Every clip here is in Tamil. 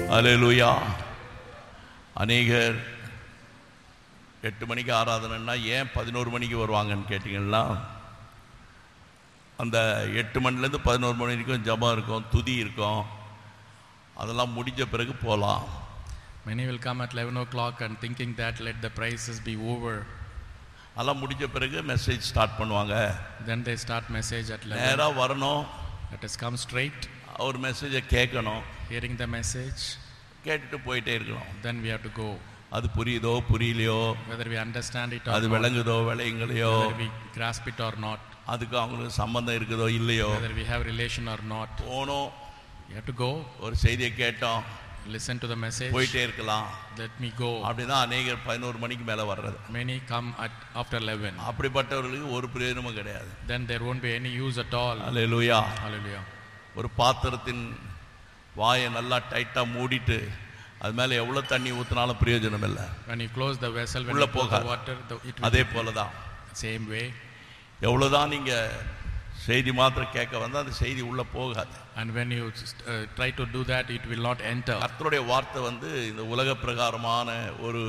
அல்லேலூயா. அநேகர் 8 மணிக்கு ஆராதனைன்னா ஏன் 11 மணிக்கு வருவாங்கன்னு கேட்டிங்கன்னா, அந்த 8 மணிலேருந்து 11 மணி வரைக்கும் ஜபம் இருக்கும், துதி இருக்கும், அதெல்லாம் முடிஞ்ச பிறகு போகலாம். Many will come at 11 o'clock and thinking that let the praises be over. அதெல்லாம் முடிஞ்ச பிறகு மெசேஜ் ஸ்டார்ட் பண்ணுவாங்க. Then they start message at 11. நேராக வரணும், Let us come straight, ஒரு மெசேஜை கேட்கணும், hearing the message, கேட்டுட்டு போயிட்டே இருக்கணும். then we have to go. அது புரியுதோ புரியலையோ, Whether we understand it or அது not, விளங்குதோ விளையுங்களையோ, whether we grasp it or not, அதுக்கு அவங்களுக்கு சம்பந்தம் இருக்குதோ இல்லையோ, whether we have relation or not, போனோம், we have to go, ஒரு செய்தியை கேட்டோம், listen to the message, போயிட்டே இருக்கலாம். let me go. அப்படிதான் அநேகர் 11 மணிக்கு மேலே வர்றது. Many come after 11. அப்படிப்பட்டவர்களுக்கு ஒரு பிரயோஜனமும் கிடையாது. Then there won't be any use at all. Hallelujah. Hallelujah. ஒரு பாத்திரத்தின் வாயை நல்லா டைட்டாக மூடிட்டு அது மேலே எவ்வளோ தண்ணி ஊற்றினாலும் பிரயோஜனம் இல்லை. When you close the vessel, when உள்ள you pour the போகாது. water, it will அதே போல தான் same way. எவ்வளோதான் நீங்கள் செய்தி மாத்திரம் கேட்க வந்தால் அந்த செய்தி உள்ளே போகாது. And when you try to do that, it will not enter. கர்த்தருடைய வார்த்தை இந்த உலக பிரகாரமான ஒரு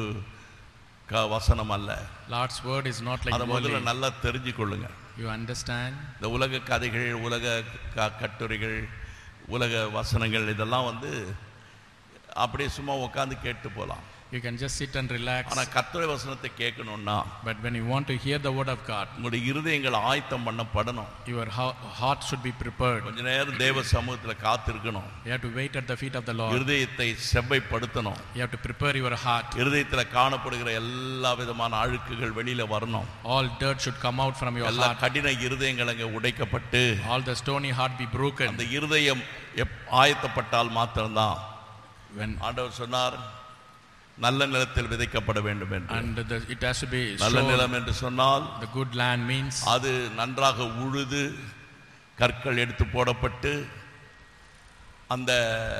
வசனம் அல்ல. Lord's word is not like அதை முதல்ல worldly. நல்லா தெரிஞ்சு கொள்ளுங்க. You understand? இந்த உலக கதைகள், உலக கட்டுரைகள், உலக வசனங்கள் இதெல்லாம் அப்படியே சும்மா உட்காந்து கேட்டு போகலாம். You can just sit and relax. ஆனால் கர்த்தருடைய வசனத்தை கேட்கணும்னா, But when you want to hear the word of God, உங்களுடைய இருதயங்கள் ஆயத்தம் பண்ணப்படணும். your heart should be prepared. கொஞ்ச நேரம் தேவ சமூகத்தில் காத்திருக்கணும். You have to wait at the feet of the Lord. இருதயத்தை செவ்வைப்படுத்தணும். You have to prepare your heart. இருதயத்தில் காணப்படுகிற எல்லா விதமான அழுக்குகள் வெளியில வரணும். All dirt should come out from your எல்லா heart. கடின இருதயங்கள் அங்கே உடைக்கப்பட்டு All the stony heart be broken. அந்த இருதயம் ஆயத்தப்பட்டால் மாத்திரம்தான். When ஆண்டவர் சொன்னார், நல்ல நிலத்தில் விதைக்கப்பட வேண்டும் என்று. and it has to be நல்ல sown. நிலம் என்று சொன்னால் The good land means அது நன்றாக உழுது கற்கள் எடுத்து போடப்பட்டு அந்த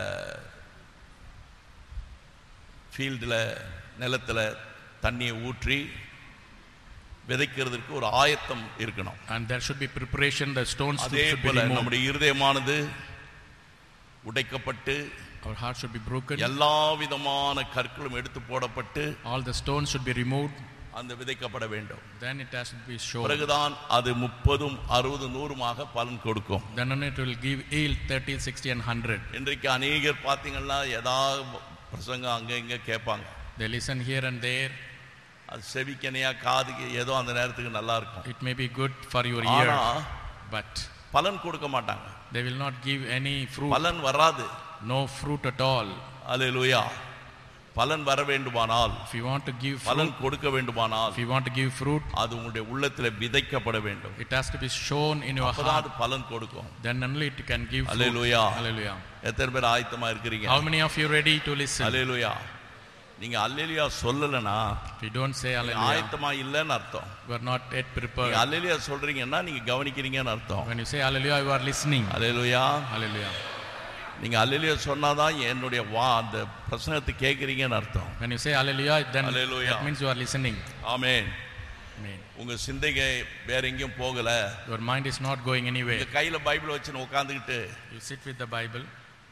ஃபீல்டில் நிலத்தில் தண்ணியை ஊற்றி விதைக்கிறதுக்கு ஒரு ஆயத்தம் இருக்கணும். and there should be preparation. The stones அதே should be போல removed. நம்முடைய இருதயமானது உடைக்கப்பட்டு Our heart should be broken. எல்லா விதமான கற்களும் எடுத்து போடப்பட்டு All the stones should be removed. அந்த விதைக்கப்பட வேண்டும். Then it has to be sown. பிறகுதான் அது 30, 60, 100 பலன் கொடுக்கும். Then only it will give yield 30, 60 and 100. இன்றைக்கு அநேகர் பார்த்தீங்கன்னா ஏதாவது பிரசங்கம் அங்கே இங்கே கேட்பாங்க. They listen here and there. அது செவிக்கனையா காதுக்கு ஏதோ அந்த நேரத்துக்கு நல்லா இருக்கும். It may be good for your ear, ஆனா but பலன் கொடுக்க மாட்டாங்க. they will not give any fruit. பலன் வராது. No fruit at all. அல்லேலூயா. பலன் வர வேண்டுமானால், If you want to give fruit, பலன் கொடுக்க வேண்டுமானால், if you want to give fruit, அது உங்களுடைய உள்ளத்தில் விதைக்கப்பட வேண்டும். it has to be sown in your அப்பதான் heart. அது பலன் கொடுக்கும். Then only it can give fruit. Hallelujah. Hallelujah. எத்தனை பேர் ஆயத்தமா இருக்கிறீங்க? How many of you ready to listen? அல்லேலூயா. நீங்க அல்லேலூயா சொல்லலனா If you don't say hallelujah, ஆயத்தமா இல்லைன்னு அர்த்தம். you are not yet prepared. நீங்க அல்லேலூயா சொல்றீங்கன்னா நீங்க கவனிக்கிறீங்கன்னு அர்த்தம். When you say hallelujah, you are listening. Hallelujah. Hallelujah. நீங்க அல்லேலூயா சொன்னாதான் என்னுடைய அந்த பிரசங்கத்தை கேட்கறீங்கன்னு அர்த்தம். When you say hallelujah, then Hallelujah. that means you are listening. Amen. Amen. உங்க சிந்தையை வேற எங்கேயும் போகல. Your mind is not going anywhere. உங்க கையில பைபிள் வச்சுன்னு உட்கார்ந்துக்கிட்டு You sit with the Bible.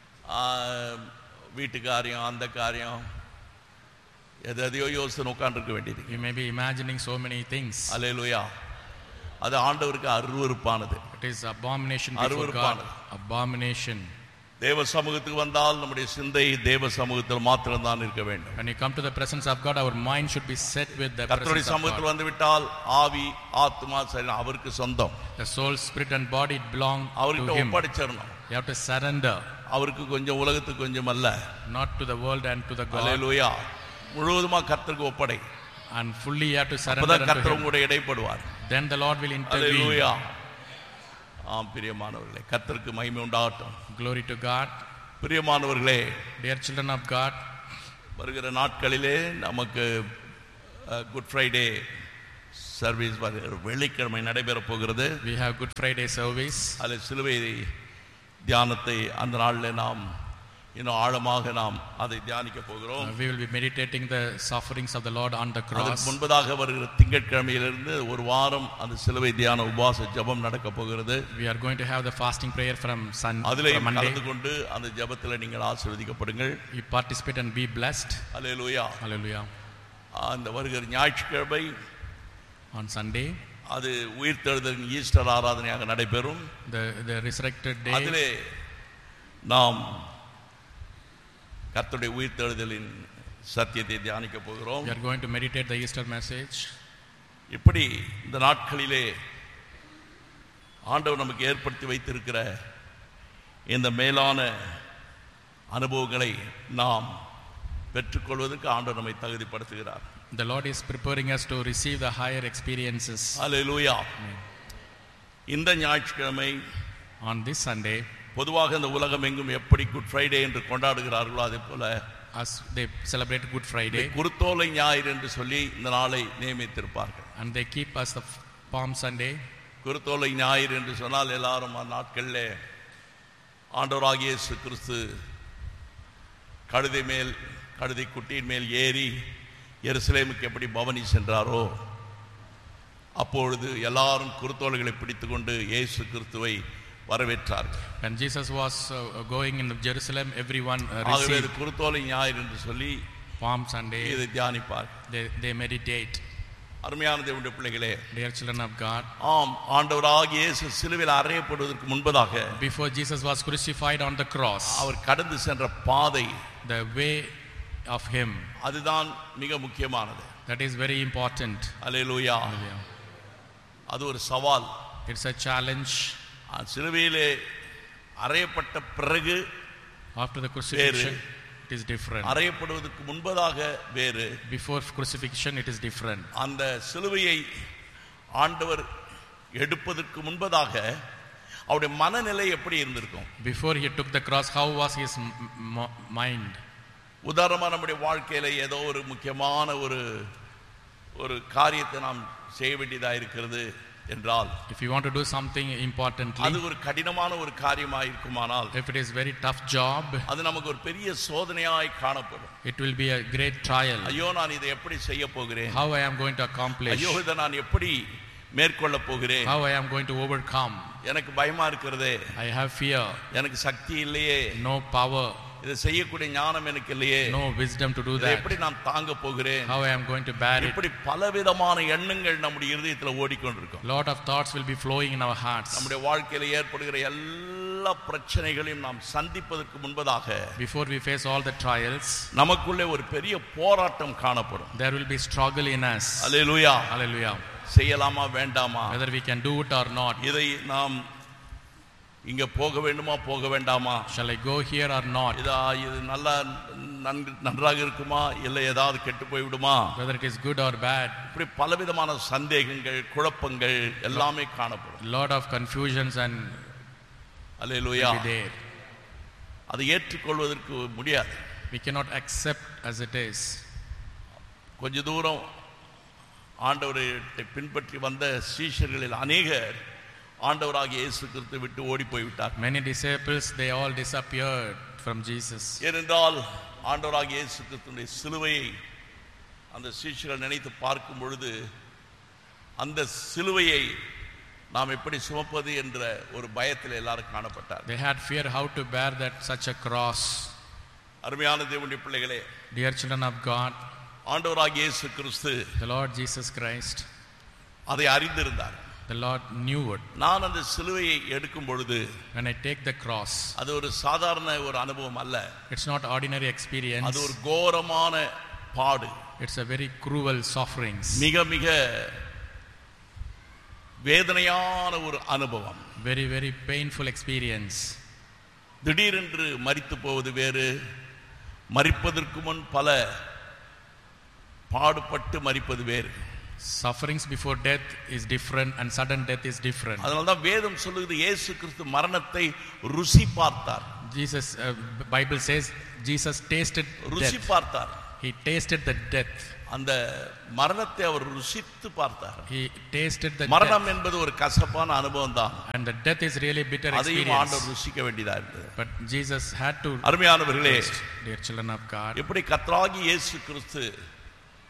வீட்டு காரியம், அந்த காரியம், எதையோ யோசித்து உட்கார்ந்துருக்க வேண்டியது. You may be imagining so many things. அல்லேலூயா. அது ஆண்டவருக்கு அருவருப்பானது. It is abomination before God. Abomination. தேவ சமூகத்துக்கு வந்தால் நம்முடைய சிந்தை தேவ சமூகத்தில் மாத்திரம்தான் இருக்க வேண்டும். When you come to the presence of God, our mind should be set with the கர்த்தருடைய presence of சமூகத்தில் God. வந்து விட்டால் ஆவி, ஆத்மா சரீரம் அவருக்கு சொந்தம். The soul, spirit and body belong to அவர்கிட்ட Him. ஒப்படைச்சிடணும். You have to surrender. அவருக்கு கொஞ்சம், உலகத்துக்கு கொஞ்சம் அல்ல. Not to the world and to the God. அல்லேலூயா. முழுவதுமா கர்த்தருக்கு ஒப்படை. And fully you have to surrender அப்பதான் unto கர்த்தர் Him. உங்களுடைய இடைப்படுவார். Then the Lord will intervene. அல்லேலூயா. ஆம் பிரியமானவர்களே, கர்த்தருக்கு மகிமை உண்டாகட்டும். Glory to God. பிரியமானவர்களே, Dear children of God, வருகிற நாட்களிலே நமக்கு குட் ஃப்ரைடே சர்வீஸ் வெள்ளிக்கிழமை நடைபெற போகிறது. we have Good Friday service. அதில் சிலுவை தியானத்தை அந்த நாளில் நாம் இன்னும் ஆழமாக நாம் அதை தியானிக்க போகிறோம். We will be meditating the sufferings of the Lord on the cross. முன்பதாக வருகிற திங்கட்கிழமையிலிருந்து ஒரு வாரம் அந்த சிலுவை தியான உபவாச ஜெபம் நடக்க போகிறது. We are going to have the fasting prayer from அதிலே Monday. கலந்து கொண்டு அந்த ஜெபத்தில் நீங்கள் ஆசீர்வதிக்கப்படுங்கள். You participate and be blessed. Hallelujah. Hallelujah. அந்த வருகிற ஞாயிற்றுக்கிழமை On Sunday, அது உயிர்த்தெழுதலின் ஈஸ்டர் ஆராதனையாக நடைபெறும். the resurrected day, அதிலே நாம் கர்த்தருடைய உயிர்த்தெழுதலின் சத்தியத்தை தியானிக்க போகிறோம். we are going to meditate the Easter message. இப்படி இந்த நாட்களிலே ஆண்டவர் நமக்கு ஏற்படுத்தி வைத்திருக்கிற இந்த மேலான அனுபவங்களை நாம் பெற்றுக்கொள்வதற்கு ஆண்டவர் நம்மை தகுதிப்படுத்துகிறார். The Lord is preparing us to receive the higher experiences. அல்லேலூயா. இந்த ஞாயிற்றுக்கிழமை On this Sunday, பொதுவாக இந்த உலகம் எங்கும் எப்படி குட் ஃப்ரைடே என்று கொண்டாடுகிறார்களோ அதே போல as they celebrate Good Friday, குருத்தோலை ஞாயிறு என்று சொல்லி இந்த நாளை நியமித்திருப்பார்கள். and they keep us the Palm Sunday. குருத்தோலை ஞாயிறு என்று சொன்னால் எல்லாரும் நாட்களில் ஆண்டவராகிய இயேசு கிறிஸ்து கழுதை குட்டியின் மேல் ஏறி எருசலேமுக்கு எப்படி பவனி சென்றாரோ அப்பொழுது எல்லாரும் குருத்தோலைகளை பிடித்துக்கொண்டு இயேசு கிறிஸ்துவை வரவேற்றார்கள். When Jesus was going in Jerusalem, everyone ஆகவே received குருத்தோலை ஞாயிறு என்று சொல்லி Palm Sunday. இதை தியானிப்பார். They meditate. அருமையான தேவனுடைய பிள்ளைகளே, Dear children of God, ஆம், ஆண்டவராகிய இயேசு சிலுவையில் அறையப்படுவதற்கு முன்பதாக before Jesus was crucified on the cross, அவர் கடந்து சென்ற பாதை, the way of him, அதுதான் மிக முக்கியமானது. that is very important. அல்லேலூயா. அது ஒரு சவால். It's a challenge. சிலுவையிலே அறையப்பட்ட பிறகு After the crucifixion, it is different. அறையப்படுவதற்கு முன்பதாக வேறு. Before crucifixion, it is different. அந்த சிலுவையை ஆண்டவர் எடுப்பதற்கு முன்பதாக அவருடைய மனநிலை எப்படி இருந்திருக்கும்? Before he took the cross, how was his mind? உதாரணமாக நம்முடைய வாழ்க்கையில ஏதோ ஒரு முக்கியமான ஒரு காரியத்தை நாம் செய்ய வேண்டியதாக இருக்கிறது என்றால், if you want to do something importantly, அது ஒரு கடினமான ஒரு காரியமாக இருக்குமானால், if it is very tough job, அது நமக்கு ஒரு பெரிய சோதனையாய் காணப்படும். it will be a great trial. ஐயோ, நான் இதை எப்படி செய்ய போகிறேன்? How I am going to accomplish? ஐயோ, இதை நான் எப்படி மேற்கொள்ள போகிறேன்? How I am going to overcome? எனக்கு பயமா இருக்கிறதே, I have fear. எனக்கு சக்தி இல்லையே, No power. இதை செய்யக்கூடிய ஞானம் எனக்கு இல்லையே, No wisdom to do இதை that. எப்படி நான் தாங்க போகிறேன்? How I am going to bear it? இப்படி பலவிதமான எண்ணங்கள் நம்முடைய இதயத்துல ஓடிக்கொண்டிருக்கும். Lot of thoughts will be flowing in our hearts. நம்முடைய வாழ்க்கையில ஏற்படுகிற எல்லா பிரச்சனைகளையும் நாம் சந்திப்பதற்கு முன்பதாக, Before we face all the trials, நமக்குள்ளே ஒரு பெரிய போராட்டம் காணப்படும். there will be struggle in us. Hallelujah. Hallelujah. செய்யலாமா வேண்டாமா, Whether we can do it or not. இதை நாம் இங்க போக வேண்டுமா போக வேண்டாமா, Shall I go here or not? இது நல்லா நன்றாக இருக்குமா இல்லை ஏதாவது கெட்டு போய் விடுமா, Whether it is good or bad. இப்படி பலவிதமான சந்தேகங்கள் குழப்பங்கள் எல்லாமே காணப்படும். Lot of confusions and hallelujah. will be there. அதை ஏற்றுக்கொள்வதற்கு முடியாது. We cannot accept as it is. கொஞ்ச தூரம் ஆண்டவரை பின்பற்றி வந்த சீஷர்களில் அநேகர் ஆண்டவராகிய இயேசு கிறிஸ்துவை விட்டு ஓடி போய்விட்டார். Many disciples, they all disappeared from Jesus. ஏனென்றால் ஆண்டவராகிய இயேசு கிறிஸ்துவின் சிலுவையை அந்த சீஷர்கள் நினைத்து பார்க்கும் பொழுது அந்த சிலுவையை நாம் எப்படி சுமப்பது என்ற ஒரு பயத்தில் எல்லாரும் காணப்பட்டார். They had fear how to bear that such a cross. அருமையான தேவனுடைய பிள்ளைகளே, Dear children of God, ஆண்டவராகிய இயேசு கிறிஸ்து, the Lord Jesus Christ, அதை அறிந்திருந்தார். the Lord knew it. நான் அந்த சிலுவையை எடுக்கும் பொழுது, When I take the cross, அது ஒரு சாதாரண ஒரு அனுபவம் அல்ல. it's not ordinary experience. அது ஒரு கோரமான பாடு. It's a very cruel sufferings. மிக மிக வேதனையான ஒரு அனுபவம். Very, very painful experience. திடீரென்று மரித்து போவது வேறு, மரிப்பதற்கு முன் பல பாடுபட்டு மரிப்பது வேறு. Sufferings before death is different and sudden death is different. அதனால்தான் வேதம் சொல்லுகிறது இயேசு கிறிஸ்து மரணத்தை ருசி பார்த்தார். Bible says Jesus tasted ருசி death. பார்த்தார். He tasted the death. அந்த மரணத்தை அவர் ருசித்து பார்த்தார். He tasted the மரணம் death. என்பது ஒரு கசப்பான அனுபவம் தான். And the death is really bitter அதையும் experience. ஆண்டவர் ருசிக்க வேண்டியதா இருந்தது. But Jesus had to அருமையானவர்களே, taste, dear children of God. எப்படி கர்த்தராகிய இயேசு கிறிஸ்து